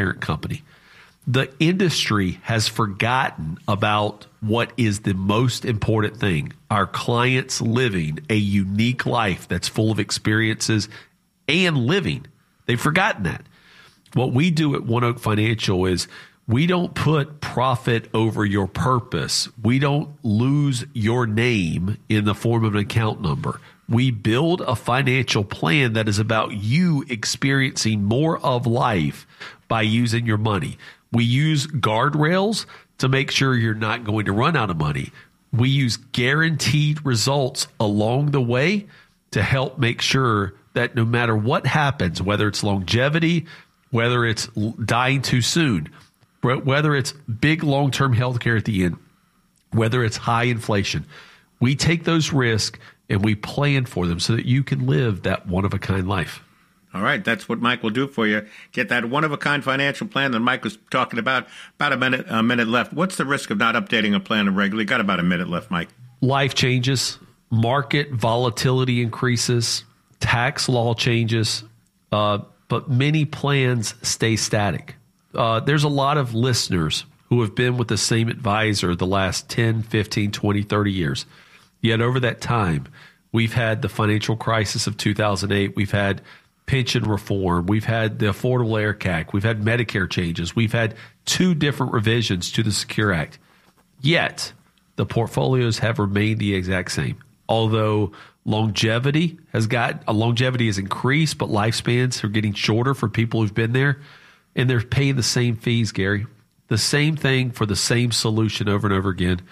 parent company. The industry has forgotten about what is the most important thing: our clients living a unique life that's full of experiences and living. They've forgotten that. What we do at One Oak Financial is we don't put profit over your purpose. We don't lose your name in the form of an account number. We build a financial plan that is about you experiencing more of life by using your money. We use guardrails to make sure you're not going to run out of money. We use guaranteed results along the way to help make sure that no matter what happens, whether it's longevity, whether it's dying too soon, whether it's big long-term health care at the end, whether it's high inflation, we take those risks and we plan for them so that you can live that one-of-a-kind life. All right, that's what Mike will do for you. Get that one-of-a-kind financial plan that Mike was talking about. About a minute left. What's the risk of not updating a plan regularly? Got about a minute left, Mike. Life changes, market volatility increases, tax law changes, but many plans stay static. There's a lot of listeners who have been with the same advisor the last 10, 15, 20, 30 years. Yet over that time, we've had the financial crisis of 2008. We've had pension reform. We've had the Affordable Care Act. We've had Medicare changes. We've had 2 different revisions to the Secure Act. Yet the portfolios have remained the exact same. Although longevity has increased, but lifespans are getting shorter for people who've been there, and they're paying the same fees, Gary. The same thing for the same solution over and over again.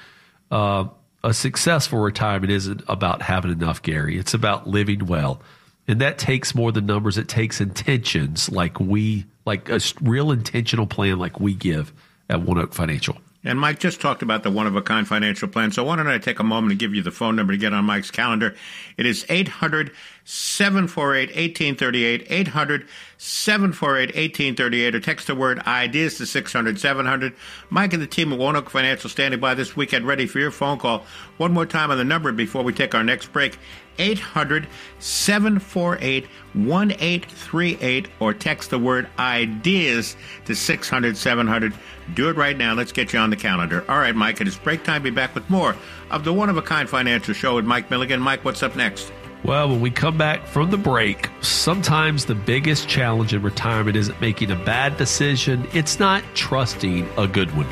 A successful retirement isn't about having enough, Gary. It's about living well. And that takes more than numbers. It takes intentions like a real intentional plan like we give at One Oak Financial. And Mike just talked about the one-of-a-kind financial plan. So why don't I take a moment and give you the phone number to get on Mike's calendar. It is 800-748-1838, 800-748-1838, or text the word IDEAS to 600-700. Mike and the team at One Oak Financial standing by this weekend ready for your phone call. One more time on the number before we take our next break, 800-748-1838, or text the word IDEAS to 600-700. Do it right now. Let's get you on the calendar. All right, Mike, it is break time. Be back with more of the One-of-a-Kind Financial Show with Mike Milligan. Mike, what's up next? Well, when we come back from the break, sometimes the biggest challenge in retirement isn't making a bad decision. It's not trusting a good one.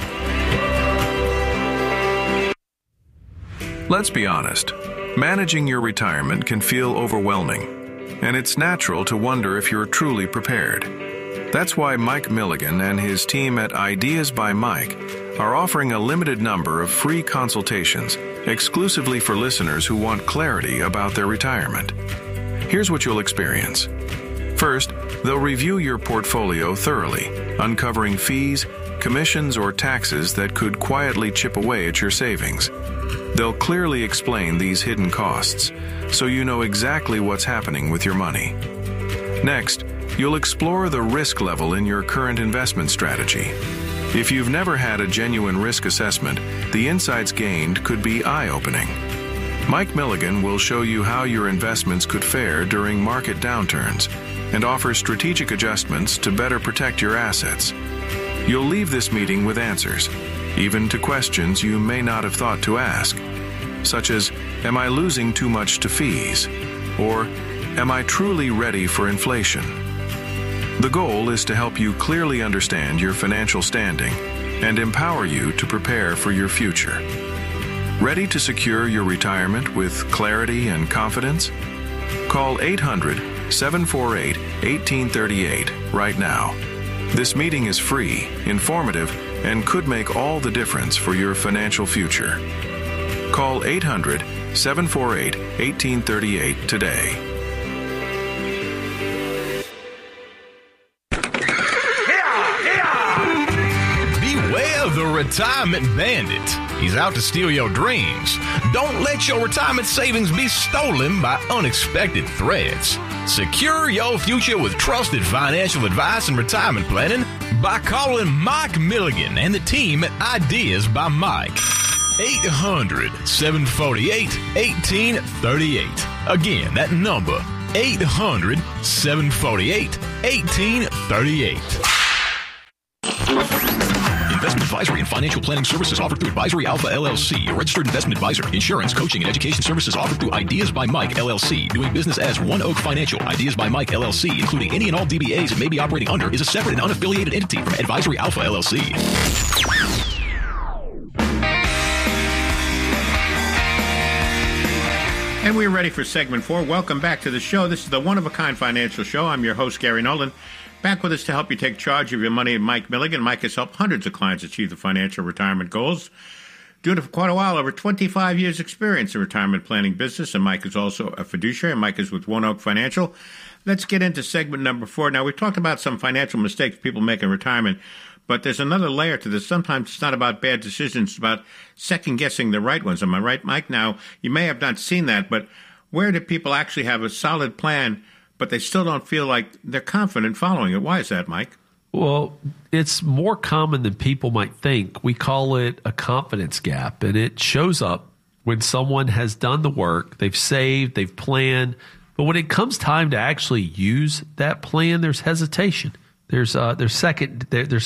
Let's be honest. Managing your retirement can feel overwhelming, and it's natural to wonder if you're truly prepared. That's why Mike Milligan and his team at Ideas by Mike are offering a limited number of free consultations exclusively for listeners who want clarity about their retirement. Here's what you'll experience. First, they'll review your portfolio thoroughly, uncovering fees, commissions, or taxes that could quietly chip away at your savings. They'll clearly explain these hidden costs, so you know exactly what's happening with your money. Next, you'll explore the risk level in your current investment strategy. If you've never had a genuine risk assessment, the insights gained could be eye-opening. Mike Milligan will show you how your investments could fare during market downturns and offer strategic adjustments to better protect your assets. You'll leave this meeting with answers, even to questions you may not have thought to ask, such as, am I losing too much to fees? Or, am I truly ready for inflation? The goal is to help you clearly understand your financial standing and empower you to prepare for your future. Ready to secure your retirement with clarity and confidence? Call 800-748-1838 right now. This meeting is free, informative, and could make all the difference for your financial future. Call 800-748-1838 today. Beware the retirement bandit. He's out to steal your dreams. Don't let your retirement savings be stolen by unexpected threats. Secure your future with trusted financial advice and retirement planning by calling Mike Milligan and the team at Ideas by Mike. 800-748-1838. Again, that number, 800-748-1838. advisory and financial planning services offered through Advisory Alpha LLC, a registered investment advisor. Insurance, coaching, and education services offered through Ideas by Mike LLC. Doing business as One Oak Financial. Ideas by Mike LLC, including any and all DBAs it may be operating under, is a separate and unaffiliated entity from Advisory Alpha LLC. And we're ready for segment 4. Welcome back to the show. This is the One-of-a-Kind Financial Show. I'm your host, Gary Nolan. Back with us to help you take charge of your money, Mike Milligan. Mike has helped hundreds of clients achieve the financial retirement goals. Doing it for quite a while, over 25 years experience in retirement planning business. And Mike is also a fiduciary. Mike is with One Oak Financial. Let's get into segment number 4. Now, we've talked about some financial mistakes people make in retirement, but there's another layer to this. Sometimes it's not about bad decisions. It's about second-guessing the right ones. Am I right, Mike? Now, you may have not seen that, but where do people actually have a solid plan, but they still don't feel like they're confident following it? Why is that, Mike? Well, it's more common than people might think. We call it a confidence gap, and it shows up when someone has done the work, they've saved, they've planned, but when it comes time to actually use that plan, there's hesitation. They're second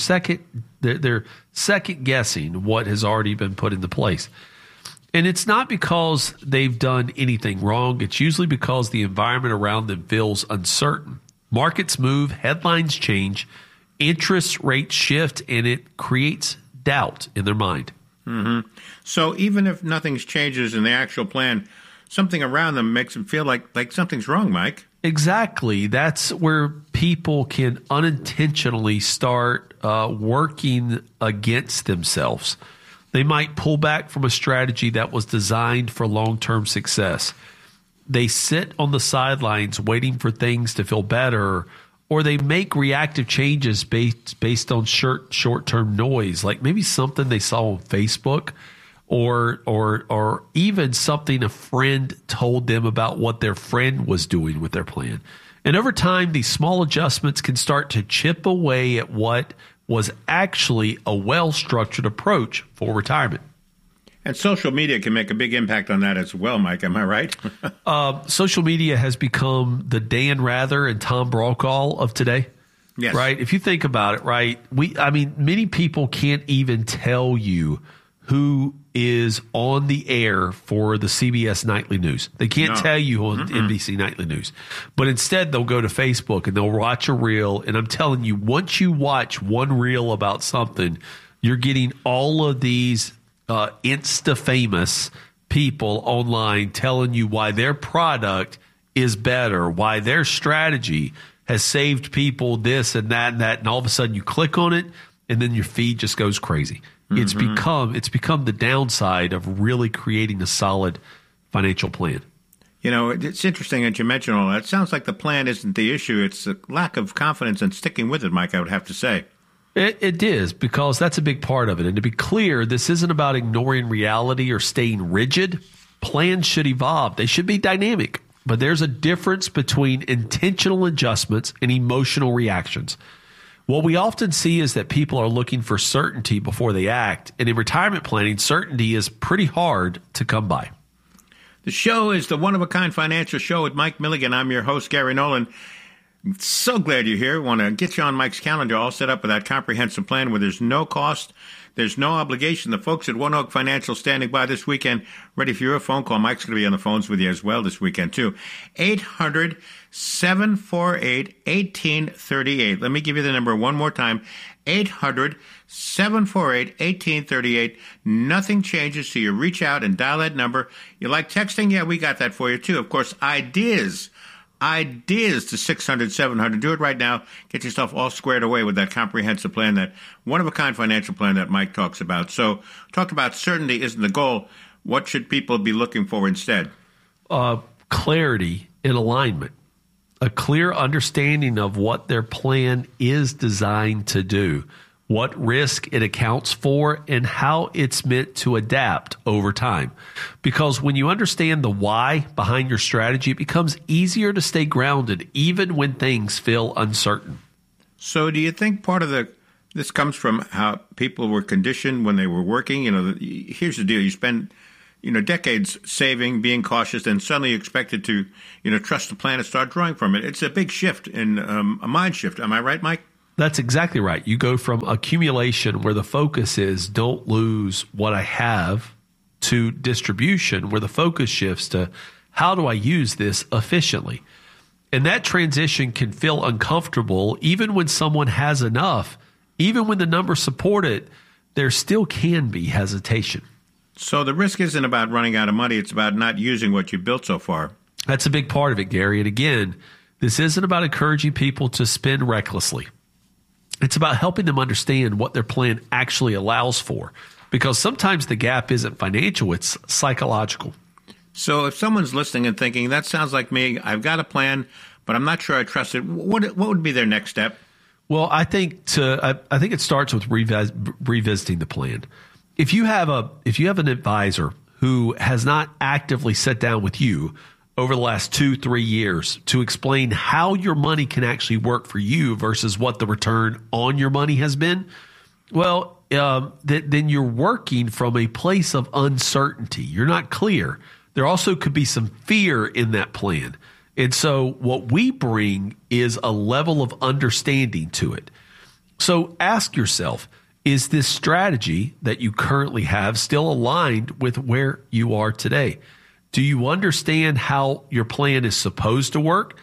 guessing what has already been put into place. And it's not because they've done anything wrong. It's usually because the environment around them feels uncertain. Markets move, headlines change, interest rates shift, and it creates doubt in their mind. Mm-hmm. So even if nothing changes in the actual plan, something around them makes them feel like something's wrong, Mike. Exactly. That's where people can unintentionally start working against themselves. They might pull back from a strategy that was designed for long-term success. They sit on the sidelines waiting for things to feel better, or they make reactive changes based on short-term noise, like maybe something they saw on Facebook or even something a friend told them about what their friend was doing with their plan. And over time, these small adjustments can start to chip away at what was actually a well-structured approach for retirement. And social media can make a big impact on that as well, Mike. Am I right? Social media has become the Dan Rather and Tom Brokaw of today. Yes. Right? If you think about it, right? Many people can't even tell you who is on the air for the CBS Nightly News. They can't tell you on NBC Nightly News. But instead, they'll go to Facebook and they'll watch a reel. And I'm telling you, once you watch one reel about something, you're getting all of these Insta-famous people online telling you why their product is better, why their strategy has saved people this and that and that. And all of a sudden, you click on it, and then your feed just goes crazy. It's become the downside of really creating a solid financial plan. You know, it's interesting that you mention all that. It sounds like the plan isn't the issue. It's a lack of confidence in sticking with it, Mike, I would have to say. It is, because that's a big part of it. And to be clear, this isn't about ignoring reality or staying rigid. Plans should evolve. They should be dynamic. But there's a difference between intentional adjustments and emotional reactions. What we often see is that people are looking for certainty before they act. And in retirement planning, certainty is pretty hard to come by. The show is the One-of-a-Kind Financial Show with Mike Milligan. I'm your host, Gary Nolan. So glad you're here. Want to get you on Mike's calendar, all set up with that comprehensive plan where there's no cost, there's no obligation. The folks at One Oak Financial standing by this weekend, ready for your phone call. Mike's going to be on the phones with you as well this weekend, too. 800-748-1838. Let me give you the number one more time. 800-748-1838. Nothing changes, so you reach out and dial that number. You like texting? Yeah, we got that for you, too. Of course, ideas to 600-700. Do it right now. Get yourself all squared away with that comprehensive plan, that one-of-a-kind financial plan that Mike talks about. So talk about certainty isn't the goal. What should people be looking for instead? Clarity and alignment. A clear understanding of what their plan is designed to do, what risk it accounts for, and how it's meant to adapt over time. Because when you understand the why behind your strategy, it becomes easier to stay grounded even when things feel uncertain. So do you think part of this comes from how people were conditioned when they were working? You know, here's the deal. You spend decades saving, being cautious, and suddenly you're expected to, trust the plan and start drawing from it. It's a big shift in a mind shift. Am I right, Mike? That's exactly right. You go from accumulation, where the focus is don't lose what I have, to distribution, where the focus shifts to how do I use this efficiently? And that transition can feel uncomfortable even when someone has enough. Even when the numbers support it, there still can be hesitation. So the risk isn't about running out of money. It's about not using what you've built so far. That's a big part of it, Gary. And again, this isn't about encouraging people to spend recklessly. It's about helping them understand what their plan actually allows for. Because sometimes the gap isn't financial, it's psychological. So if someone's listening and thinking, that sounds like me, I've got a plan, but I'm not sure I trust it, what would be their next step? Well, I think it starts with revisiting the plan. If you have an advisor who has not actively sat down with you over the last 2-3 years to explain how your money can actually work for you versus what the return on your money has been, well, then you're working from a place of uncertainty. You're not clear. There also could be some fear in that plan. And so what we bring is a level of understanding to it. So ask yourself, is this strategy that you currently have still aligned with where you are today? Do you understand how your plan is supposed to work?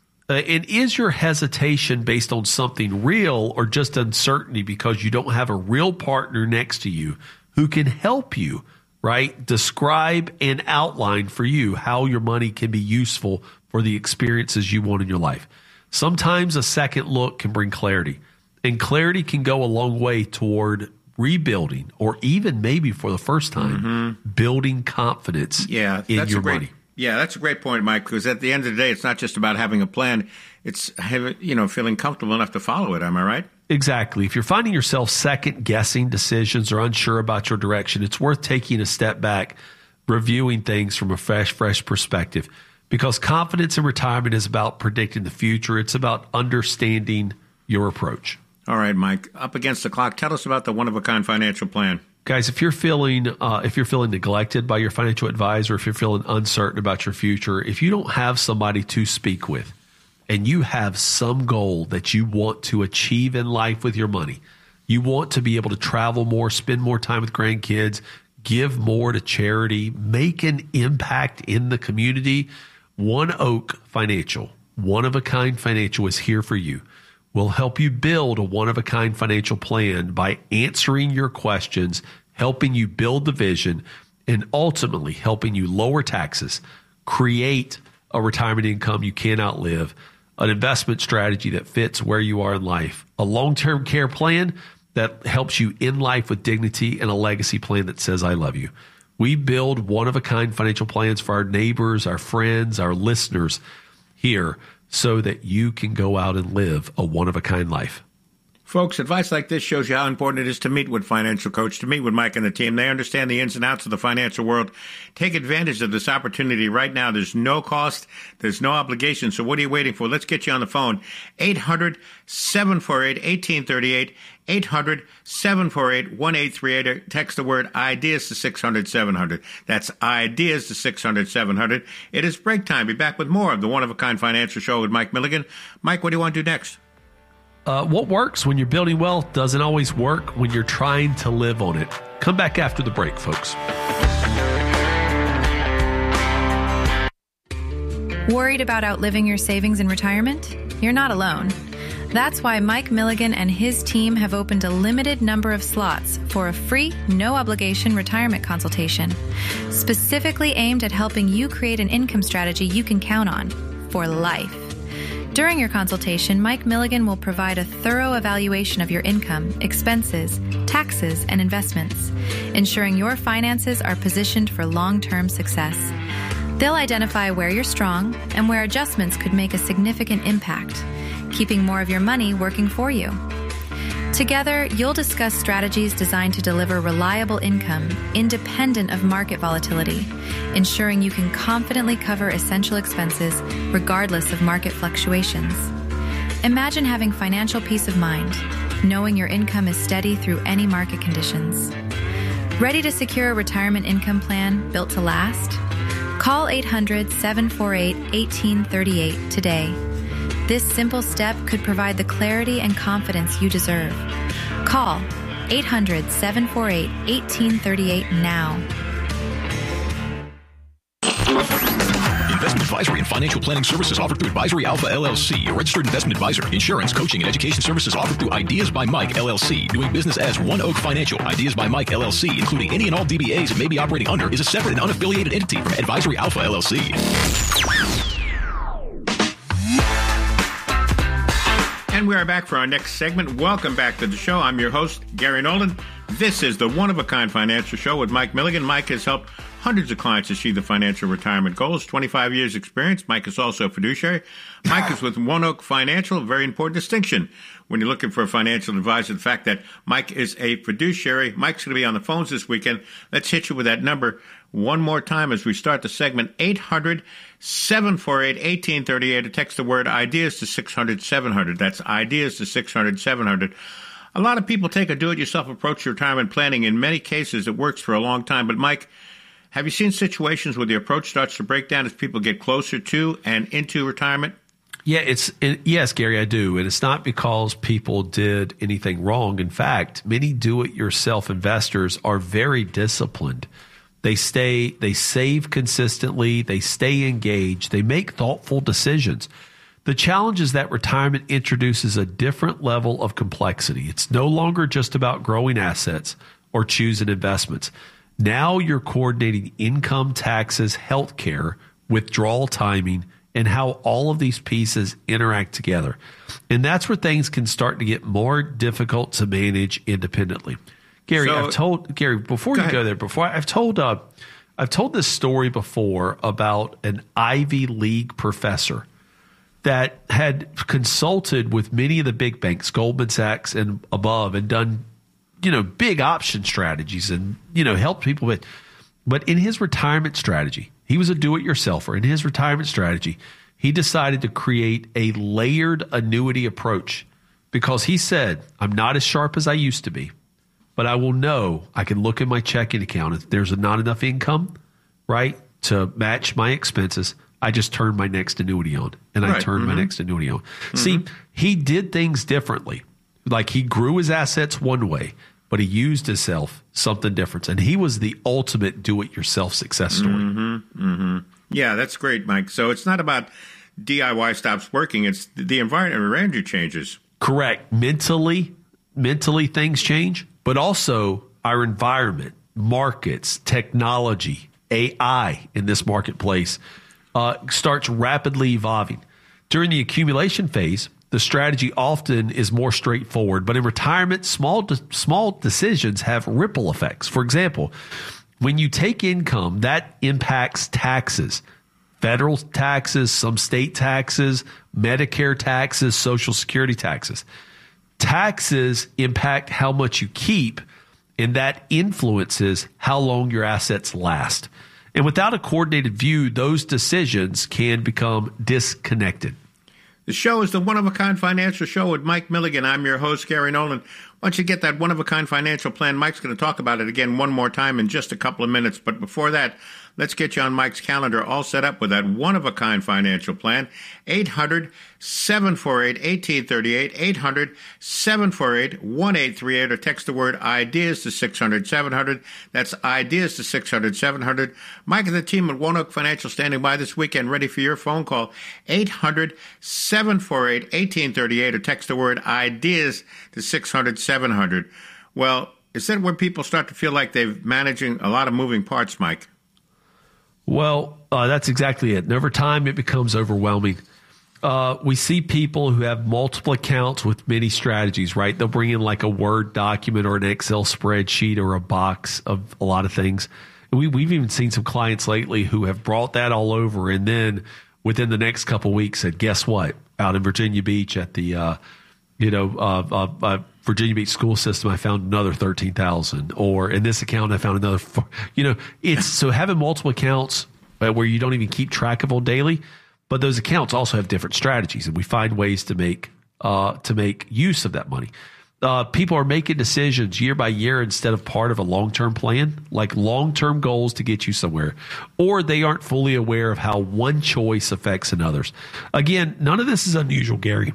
And is your hesitation based on something real or just uncertainty because you don't have a real partner next to you who can help you, right? Describe and outline for you how your money can be useful for the experiences you want in your life. Sometimes a second look can bring clarity, and clarity can go a long way toward rebuilding or even maybe for the first time, building confidence in your money. Yeah, that's a great point, Mike, because at the end of the day, it's not just about having a plan. It's feeling comfortable enough to follow it. Am I right? Exactly. If you're finding yourself second-guessing decisions or unsure about your direction, it's worth taking a step back, reviewing things from a fresh perspective, because confidence in retirement is about predicting the future. It's about understanding your approach. All right, Mike, up against the clock, tell us about the one-of-a-kind financial plan. Guys, if you're feeling neglected by your financial advisor, if you're feeling uncertain about your future, if you don't have somebody to speak with, and you have some goal that you want to achieve in life with your money, you want to be able to travel more, spend more time with grandkids, give more to charity, make an impact in the community, One Oak Financial, one-of-a-kind financial is here for you. We'll help you build a one-of-a-kind financial plan by answering your questions, helping you build the vision, and ultimately helping you lower taxes, create a retirement income you can't outlive, an investment strategy that fits where you are in life, a long-term care plan that helps you in life with dignity, and a legacy plan that says, I love you. We build one-of-a-kind financial plans for our neighbors, our friends, our listeners here, so that you can go out and live a one-of-a-kind life. Folks, advice like this shows you how important it is to meet with Financial Coach, to meet with Mike and the team. They understand the ins and outs of the financial world. Take advantage of this opportunity right now. There's no cost. There's no obligation. So what are you waiting for? Let's get you on the phone. 800-748-1838. 800-748-1838. Text the word IDEAS to 600-700. That's IDEAS to 600-700. It is break time. Be back with more of the One-of-a-Kind Financial Show with Mike Milligan. Mike, what do you want to do next? What works when you're building wealth doesn't always work when you're trying to live on it. Come back after the break, folks. Worried about outliving your savings in retirement? You're not alone. That's why Mike Milligan and his team have opened a limited number of slots for a free, no-obligation retirement consultation, specifically aimed at helping you create an income strategy you can count on for life. During your consultation, Mike Milligan will provide a thorough evaluation of your income, expenses, taxes, and investments, ensuring your finances are positioned for long-term success. They'll identify where you're strong and where adjustments could make a significant impact, keeping more of your money working for you. Together, you'll discuss strategies designed to deliver reliable income, independent of market volatility, ensuring you can confidently cover essential expenses regardless of market fluctuations. Imagine having financial peace of mind, knowing your income is steady through any market conditions. Ready to secure a retirement income plan built to last? Call 800-748-1838 today. This simple step could provide the clarity and confidence you deserve. Call 800-748-1838 now. Investment advisory and financial planning services offered through Advisory Alpha LLC, a registered investment advisor. Insurance, coaching, and education services offered through Ideas by Mike LLC. Doing business as One Oak Financial. Ideas by Mike LLC, including any and all DBAs it may be operating under, is a separate and unaffiliated entity from Advisory Alpha LLC. And we are back for our next segment. Welcome back to the show. I'm your host, Gary Nolan. This is the One-of-a-Kind Financial Show with Mike Milligan. Mike has helped hundreds of clients achieve the financial retirement goals. 25 years experience. Mike is also a fiduciary. Mike is with One Oak Financial, a very important distinction when you're looking for a financial advisor. The fact that Mike is a fiduciary. Mike's going to be on the phones this weekend. Let's hit you with that number one more time as we start the segment. 800-748-1838. Text the word ideas to 600-700. That's ideas to 600-700. A lot of people take a do-it-yourself approach to retirement planning. In many cases, it works for a long time. But, Mike, have you seen situations where the approach starts to break down as people get closer to and into retirement? Yeah, yes, Gary, I do. And it's not because people did anything wrong. In fact, many do-it-yourself investors are very disciplined. They save consistently, they stay engaged, they make thoughtful decisions. The challenge is that retirement introduces a different level of complexity. It's no longer just about growing assets or choosing investments. Now you're coordinating income, taxes, healthcare, withdrawal timing, and how all of these pieces interact together. And that's where things can start to get more difficult to manage independently. Gary, before you go there, I've told this story before about an Ivy League professor that had consulted with many of the big banks, Goldman Sachs and above, and done, big option strategies and, helped people with. But in his retirement strategy, he was a do-it-yourselfer. In his retirement strategy, he decided to create a layered annuity approach because he said, I'm not as sharp as I used to be, but I will know I can look at my checking account. If there's not enough income, right, to match my expenses, I just turn my next annuity on, and I turn my next annuity on. See, he did things differently. Like he grew his assets one way, but he used himself something different. And he was the ultimate do-it-yourself success story. Yeah, that's great, Mike. So it's not about DIY stops working. It's the environment around you changes. Correct. Mentally things change, but also our environment, markets, technology, AI in this marketplace starts rapidly evolving. During the accumulation phase, the strategy often is more straightforward, but in retirement, small decisions have ripple effects. For example, when you take income, that impacts taxes, federal taxes, some state taxes, Medicare taxes, Social Security taxes. Taxes impact how much you keep, and that influences how long your assets last. And without a coordinated view, those decisions can become disconnected. The show is the One-of-a-Kind Financial Show with Mike Milligan. I'm your host, Gary Nolan. Once you get that one-of-a-kind financial plan, Mike's going to talk about it again one more time in just a couple of minutes. But before that, let's get you on Mike's calendar all set up with that one-of-a-kind financial plan. 800-748-1838, 800-748-1838, or text the word IDEAS to 600-700. That's IDEAS to 600-700. Mike and the team at One Oak Financial standing by this weekend, ready for your phone call. 800-748-1838, or text the word IDEAS to 600-700. Well, is that where people start to feel like they're managing a lot of moving parts, Mike? Well, that's exactly it. And over time, it becomes overwhelming. We see people who have multiple accounts with many strategies, right? They'll bring in like a Word document or an Excel spreadsheet or a box of a lot of things. And we've even seen some clients lately who have brought that all over, and then within the next couple of weeks said, guess what? Out in Virginia Beach at the Virginia Beach school system, I found another $13,000, or in this account, I found another, it's so having multiple accounts where you don't even keep track of on daily, but those accounts also have different strategies, and we find ways to make use of that money. People are making decisions year by year instead of part of a long-term plan, like long-term goals to get you somewhere, or they aren't fully aware of how one choice affects another's. Again, none of this is unusual, Gary.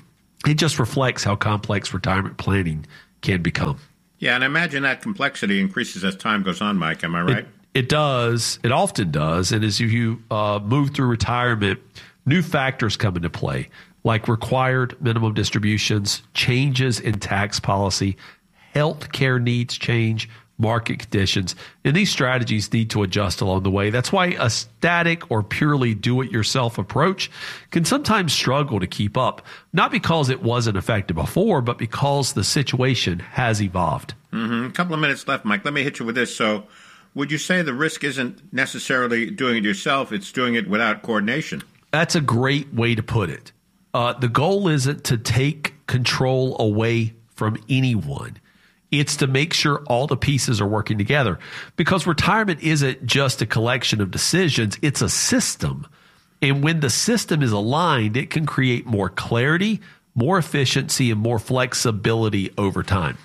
It just reflects how complex retirement planning can become. Yeah, and I imagine that complexity increases as time goes on, Mike. Am I right? It does. It often does. And as you move through retirement, new factors come into play, like required minimum distributions, changes in tax policy, health care needs change, market conditions, and these strategies need to adjust along the way. That's why a static or purely do-it-yourself approach can sometimes struggle to keep up, not because it wasn't effective before, but because the situation has evolved. A couple of minutes left, Mike. Let me hit you with this. So would you say the risk isn't necessarily doing it yourself, it's doing it without coordination? That's a great way to put it. The goal isn't to take control away from anyone. It's to make sure all the pieces are working together, because retirement isn't just a collection of decisions. It's a system. And when the system is aligned, it can create more clarity, more efficiency, and more flexibility over time.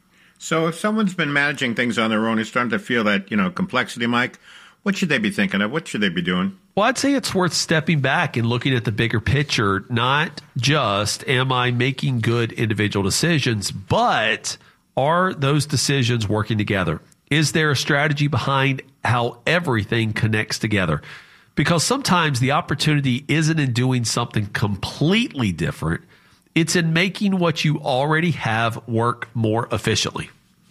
So if someone's been managing things on their own and starting to feel that, complexity, Mike, what should they be thinking of? What should they be doing? Well, I'd say it's worth stepping back and looking at the bigger picture, not just am I making good individual decisions, but are those decisions working together? Is there a strategy behind how everything connects together? Because sometimes the opportunity isn't in doing something completely different. It's in making what you already have work more efficiently.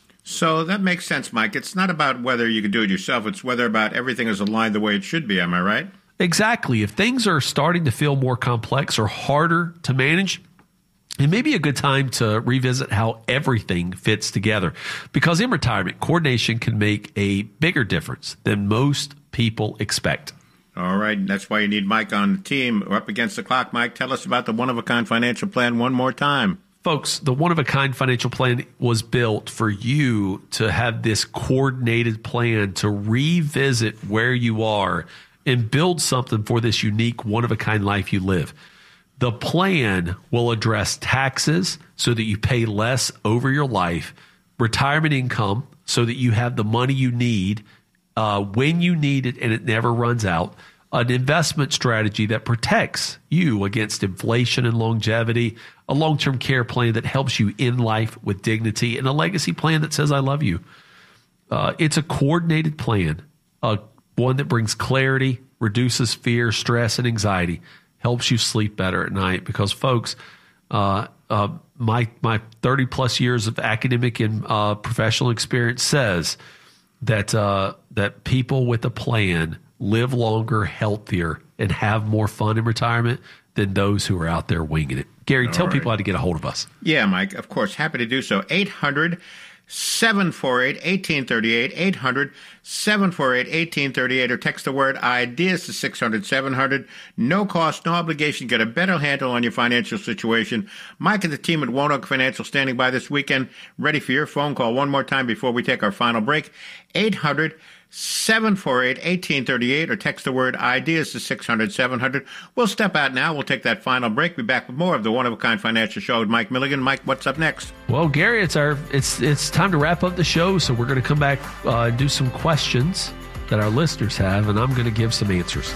So that makes sense, Mike. It's not about whether you can do it yourself. It's whether about everything is aligned the way it should be. Am I right? Exactly. If things are starting to feel more complex or harder to manage, it may be a good time to revisit how everything fits together. Because in retirement, coordination can make a bigger difference than most people expect. All right. That's why you need Mike on the team. We're up against the clock. Mike, tell us about the one-of-a-kind financial plan one more time. Folks, the one-of-a-kind financial plan was built for you to have this coordinated plan to revisit where you are and build something for this unique one-of-a-kind life you live. The plan will address taxes so that you pay less over your life, retirement income so that you have the money you need when you need it and it never runs out, an investment strategy that protects you against inflation and longevity, a long-term care plan that helps you in life with dignity, and a legacy plan that says, I love you. It's a coordinated plan, one that brings clarity, reduces fear, stress, and anxiety, helps you sleep better at night. Because, folks, my 30-plus years of academic and professional experience says that people with a plan live longer, healthier, and have more fun in retirement than those who are out there winging it. Gary, tell people how to get a hold of us. Yeah, Mike, of course. Happy to do so. 800-748-1838, 800-748-1838, or text the word IDEAS to 600-700. No cost, no obligation. Get a better handle on your financial situation. Mike and the team at ONEOK Financial standing by this weekend, ready for your phone call. One more time before we take our final break. 800-748-1838, or text the word IDEAS to 600-700. We'll step out now. We'll take that final break. Be back with more of the One-of-a-Kind Financial Show with Mike Milligan. Mike, what's up next? Well, Gary, it's time to wrap up the show, so we're going to come back and do some questions that our listeners have, and I'm going to give some answers.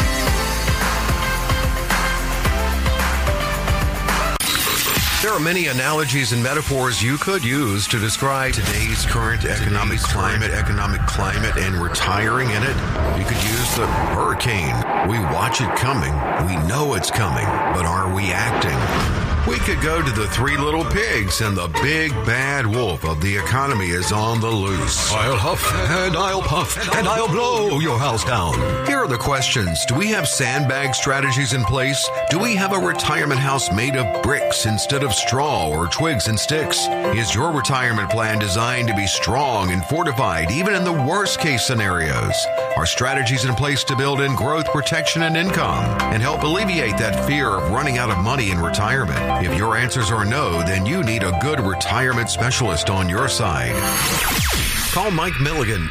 There are many analogies and metaphors you could use to describe today's current economic climate, and retiring in it. You could use the hurricane. We watch it coming. We know it's coming, but are we acting? We could go to the Three Little Pigs, and the big bad wolf of the economy is on the loose. I'll huff and I'll puff and I'll blow your house down. Here are the questions. Do we have sandbag strategies in place? Do we have a retirement house made of bricks instead of straw or twigs and sticks? Is your retirement plan designed to be strong and fortified even in the worst case scenarios? Are strategies in place to build in growth, protection, and income and help alleviate that fear of running out of money in retirement? If your answers are no, then you need a good retirement specialist on your side. Call Mike Milligan,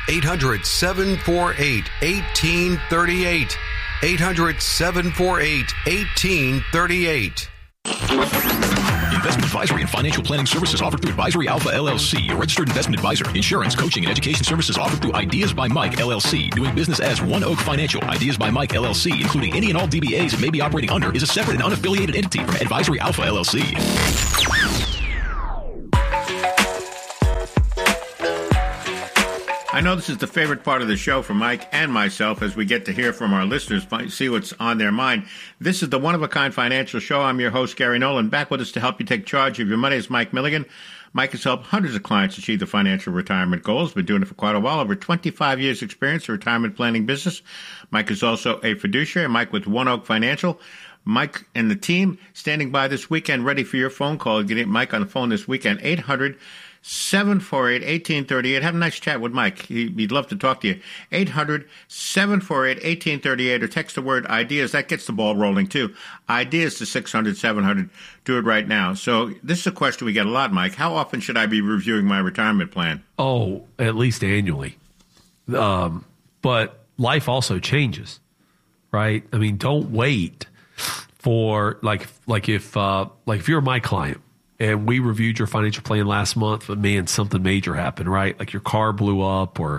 800-748-1838. 800-748-1838. Investment advisory and financial planning services offered through Advisory Alpha LLC, a registered investment advisor. Insurance, coaching, and education services offered through Ideas by Mike LLC. Doing business as One Oak Financial. Ideas by Mike LLC, including any and all DBAs it may be operating under, is a separate and unaffiliated entity from Advisory Alpha LLC. I know this is the favorite part of the show for Mike and myself as we get to hear from our listeners, see what's on their mind. This is the One-of-a-Kind Financial Show. I'm your host, Gary Nolan. Back with us to help you take charge of your money is Mike Milligan. Mike has helped hundreds of clients achieve their financial retirement goals. Been doing it for quite a while, over 25 years experience in retirement planning business. Mike is also a fiduciary. Mike with One Oak Financial. Mike and the team standing by this weekend, ready for your phone call. Get Mike on the phone this weekend, 800-748-1838. Have a nice chat with Mike. He'd love to talk to you. 800-748-1838 or text the word IDEAS. That gets the ball rolling, too. IDEAS to 600-700. Do it right now. So this is a question we get a lot, Mike. How often should I be reviewing my retirement plan? Oh, at least annually. But life also changes, right? I mean, don't wait for like if you're my client and we reviewed your financial plan last month, but man, something major happened, right? Like your car blew up, or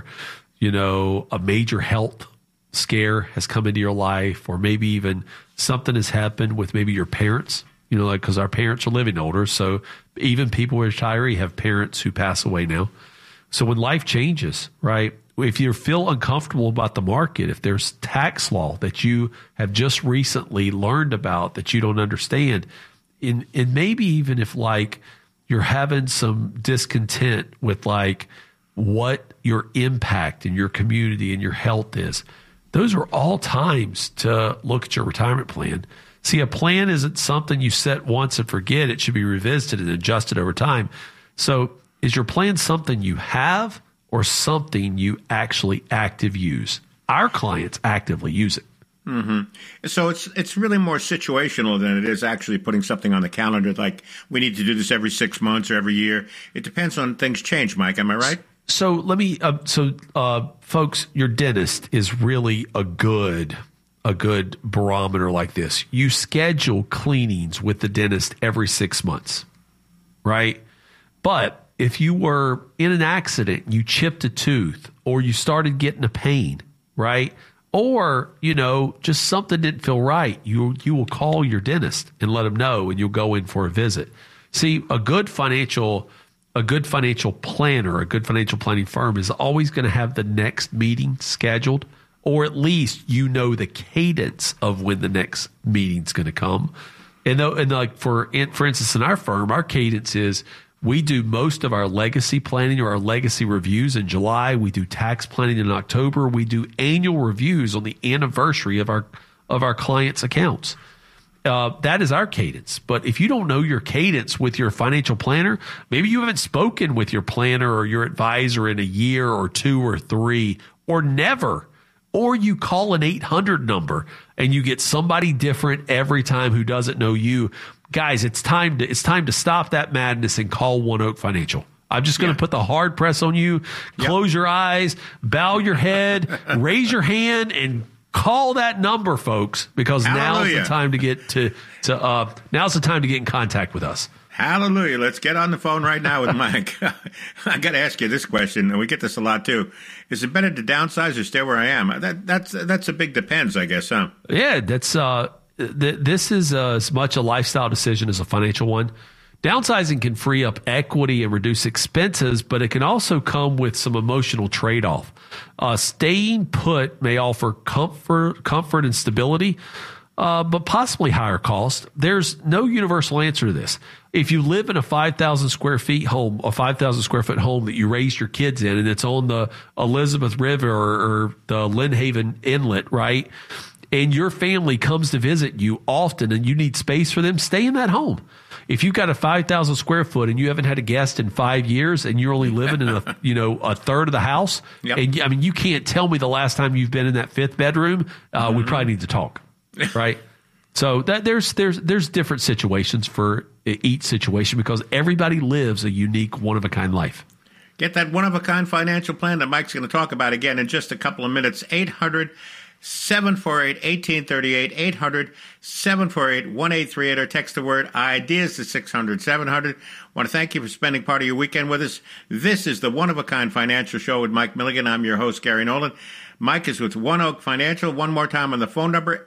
a major health scare has come into your life, or maybe even something has happened with maybe your parents, because our parents are living older. So even people who are retiree have parents who pass away now. So when life changes, right? If you feel uncomfortable about the market, if there's tax law that you have just recently learned about that you don't understand, and maybe even if you're having some discontent with what your impact in your community and your health is, those are all times to look at your retirement plan. See, a plan isn't something you set once and forget. It should be revisited and adjusted over time. So is your plan something you have or something you actually active use? Our clients actively use it. Mm-hmm. So it's really more situational than it is actually putting something on the calendar like we need to do this every 6 months or every year. It depends on things change, Mike. Am I right? So let me folks, your dentist is really a good barometer like this. You schedule cleanings with the dentist every 6 months, right? But if you were in an accident, you chipped a tooth, or you started getting a pain, right? Or, just something didn't feel right, you will call your dentist and let them know, and you'll go in for a visit. See, a good financial planner, a good financial planning firm is always going to have the next meeting scheduled, or at least the cadence of when the next meeting's going to come. For instance, in our firm, our cadence is we do most of our legacy planning or our legacy reviews in July. We do tax planning in October. We do annual reviews on the anniversary of our clients' accounts. That is our cadence. But if you don't know your cadence with your financial planner, maybe you haven't spoken with your planner or your advisor in a year or 2 or 3 or never, or you call an 800 number and you get somebody different every time who doesn't know you. Guys, it's time to stop that madness and call One Oak Financial. I'm just going to put the hard press on you. Close your eyes, bow your head, raise your hand, and call that number, folks, because now's the time to get now's the time to get in contact with us. Hallelujah. Let's get on the phone right now with Mike. I got to ask you this question, and we get this a lot too. Is it better to downsize or stay where I am? That's a big depends, I guess, huh? Yeah, this is as much a lifestyle decision as a financial one. Downsizing can free up equity and reduce expenses, but it can also come with some emotional trade-off. Staying put may offer comfort and stability, but possibly higher cost. There's no universal answer to this. If you live in a 5,000 square foot home that you raised your kids in, and it's on the Elizabeth River or the Lynnhaven Inlet, right? And your family comes to visit you often and you need space for them, stay in that home. If you've got a 5,000 square foot and you haven't had a guest in 5 years and you're only living in a third of the house, and you can't tell me the last time you've been in that 5th bedroom, we probably need to talk, right? So there's different situations for each situation because everybody lives a unique, one-of-a-kind life. Get that one-of-a-kind financial plan that Mike's going to talk about again in just a couple of minutes. 800-748-1838, 800-748-1838, or text the word IDEAS to 600-700. I want to thank you for spending part of your weekend with us. This is the One-of-a-Kind Financial Show with Mike Milligan. I'm your host, Gary Nolan. Mike is with One Oak Financial. One more time on the phone number,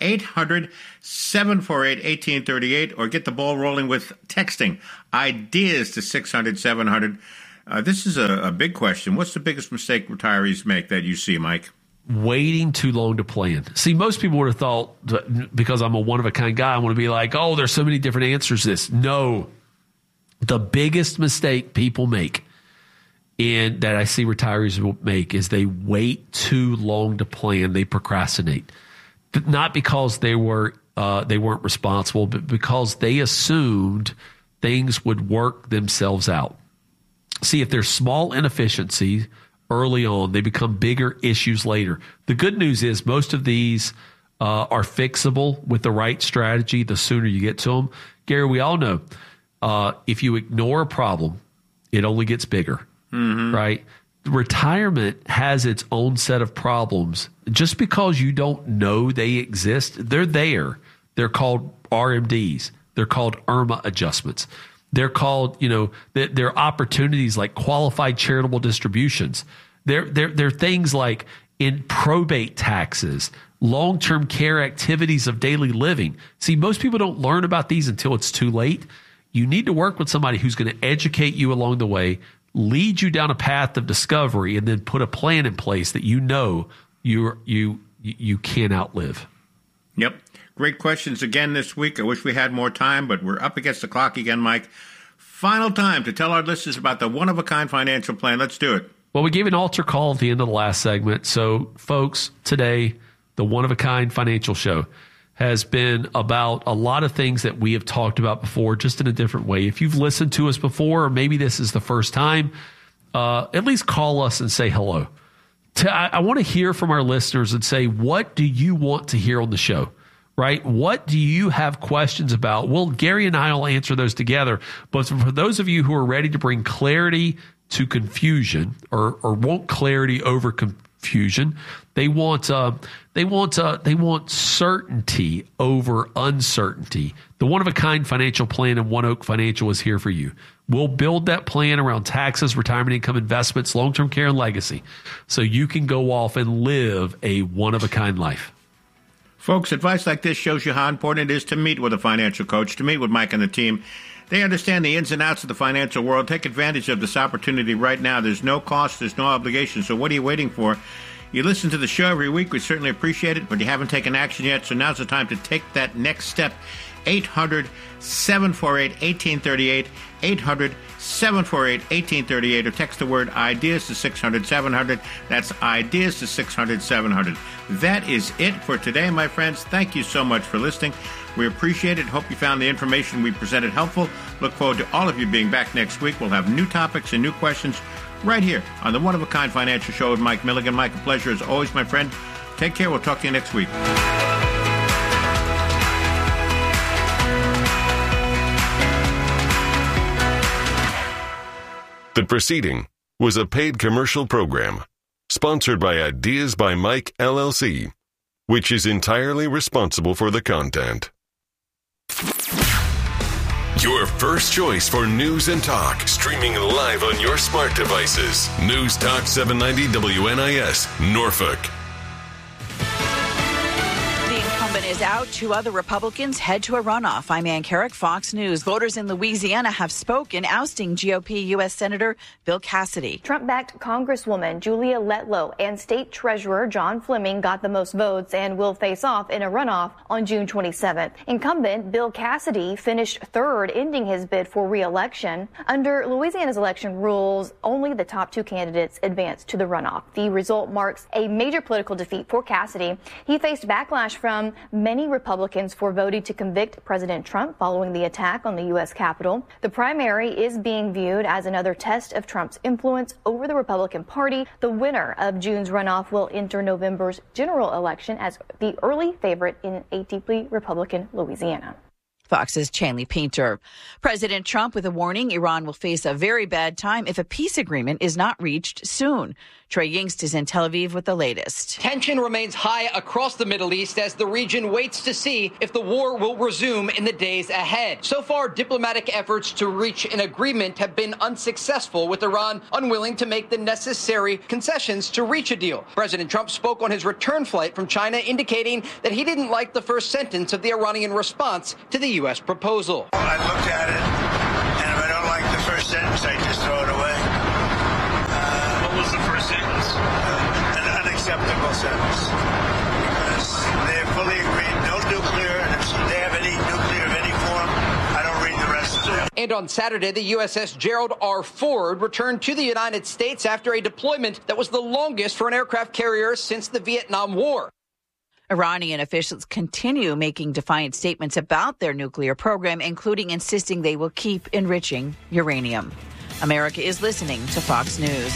800-748-1838, or get the ball rolling with texting IDEAS to 600-700. This is a big question. What's the biggest mistake retirees make that you see, Mike? Waiting too long to plan. See, most people would have thought, because I'm a one-of-a-kind guy, I want to be like, oh, there's so many different answers to this. No. The biggest mistake people make, and that I see retirees make, is they wait too long to plan. They procrastinate. Not because they weren't responsible, but because they assumed things would work themselves out. See, if there's small inefficiencies early on, they become bigger issues later. The good news is most of these are fixable with the right strategy the sooner you get to them. Gary, we all know if you ignore a problem, it only gets bigger, right? Retirement has its own set of problems. Just because you don't know they exist, they're there. They're called RMDs. They're called IRMA adjustments. They're called, they're opportunities like qualified charitable distributions. They're things like in probate taxes, long-term care activities of daily living. See, most people don't learn about these until it's too late. You need to work with somebody who's going to educate you along the way, lead you down a path of discovery, and then put a plan in place that you can't outlive. Yep. Great questions again this week. I wish we had more time, but we're up against the clock again, Mike. Final time to tell our listeners about the One-of-a-Kind Financial Plan. Let's do it. Well, we gave an altar call at the end of the last segment. So, folks, today, the One-of-a-Kind Financial Show has been about a lot of things that we have talked about before, just in a different way. If you've listened to us before, or maybe this is the first time, at least call us and say hello. I want to hear from our listeners and say, what do you want to hear on the show? Right? What do you have questions about? Well, Gary and I will answer those together. But for those of you who are ready to bring clarity to confusion, or want clarity over confusion, they want certainty over uncertainty. The One-of-a-Kind Financial Plan and One Oak Financial is here for you. We'll build that plan around taxes, retirement income, investments, long-term care, and legacy, so you can go off and live a one-of-a-kind life. Folks, advice like this shows you how important it is to meet with a financial coach, to meet with Mike and the team. They understand the ins and outs of the financial world. Take advantage of this opportunity right now. There's no cost, there's no obligation. So what are you waiting for? You listen to the show every week. We certainly appreciate it, but you haven't taken action yet. So now's the time to take that next step. 800-748-1838, 800-748-1838, or text the word IDEAS to 600-700. That's IDEAS to 600-700. That is it for today, my friends. Thank you so much for listening. We appreciate it. Hope you found the information we presented helpful. Look forward to all of you being back next week. We'll have new topics and new questions right here on the One-of-a-Kind Financial Show with Mike Milligan. Mike, a pleasure as always, my friend. Take care. We'll talk to you next week. The preceding was a paid commercial program sponsored by Ideas by Mike, LLC, which is entirely responsible for the content. Your first choice for news and talk, streaming live on your smart devices. News Talk 790 WNIS, Norfolk. Is out. Two other Republicans head to a runoff. I'm Ann Carrick, Fox News. Voters in Louisiana have spoken, ousting GOP U.S. Senator Bill Cassidy. Trump-backed Congresswoman Julia Letlow and State Treasurer John Fleming got the most votes and will face off in a runoff on June 27th. Incumbent Bill Cassidy finished third, ending his bid for re-election. Under Louisiana's election rules, only the top two candidates advance to the runoff. The result marks a major political defeat for Cassidy. He faced backlash from many Republicans for voting to convict President Trump following the attack on the U.S. Capitol. The primary is being viewed as another test of Trump's influence over the Republican Party. The winner of June's runoff will enter November's general election as the early favorite in a deeply Republican Louisiana. Fox's Chanley Painter. President Trump with a warning Iran will face a very bad time if a peace agreement is not reached soon. Trey Yingst is in Tel Aviv with the latest. Tension remains high across the Middle East as the region waits to see if the war will resume in the days ahead. So far, diplomatic efforts to reach an agreement have been unsuccessful, with Iran unwilling to make the necessary concessions to reach a deal. President Trump spoke on his return flight from China, indicating that he didn't like the first sentence of the Iranian response to the U.S. proposal. I looked at it, and if I don't like the first sentence, I just throw it away. What was the first sentence? An unacceptable sentence. Because they fully agreed, no nuclear, and if they have any nuclear of any form, I don't read the rest of it. And on Saturday, the USS Gerald R. Ford returned to the United States after a deployment that was the longest for an aircraft carrier since the Vietnam War. Iranian officials continue making defiant statements about their nuclear program, including insisting they will keep enriching uranium. America is listening to Fox News.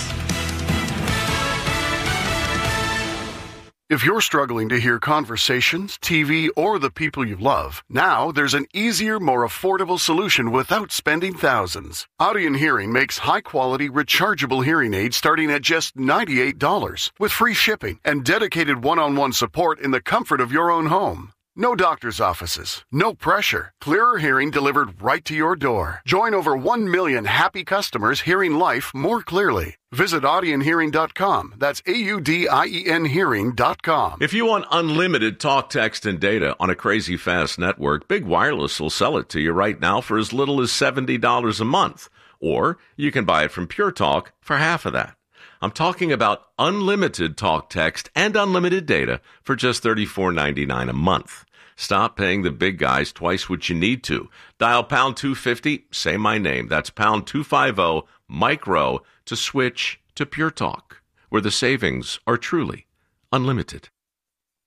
If you're struggling to hear conversations, TV, or the people you love, now there's an easier, more affordable solution without spending thousands. Audien Hearing makes high-quality, rechargeable hearing aids starting at just $98 with free shipping and dedicated one-on-one support in the comfort of your own home. No doctor's offices, no pressure, clearer hearing delivered right to your door. Join over 1 million happy customers hearing life more clearly. Visit AudienHearing.com. That's AUDIEN Hearing.com. If you want unlimited talk, text, and data on a crazy fast network, Big Wireless will sell it to you right now for as little as $70 a month. Or you can buy it from Pure Talk for half of that. I'm talking about unlimited talk, text, and unlimited data for just $34.99 a month. Stop paying the big guys twice what you need to. Dial pound 250, say my name. That's pound 250, micro, to switch to Pure Talk, where the savings are truly unlimited.